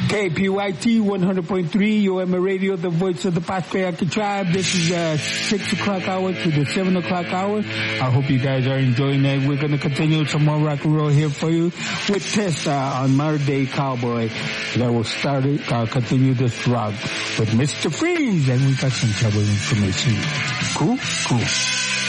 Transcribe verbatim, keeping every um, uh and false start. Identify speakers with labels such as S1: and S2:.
S1: K P Y T one hundred point three, U M A Radio, the voice of the Patriarchy Tribe. This is uh six o'clock hour to the seven o'clock hour. I hope you guys are enjoying that. We're going to continue some more rock and roll here for you with Tessa on Modern Day Cowboy. That will start it, uh, continue this rock with Mister Freeze. And we got some trouble information. Cool? Cool.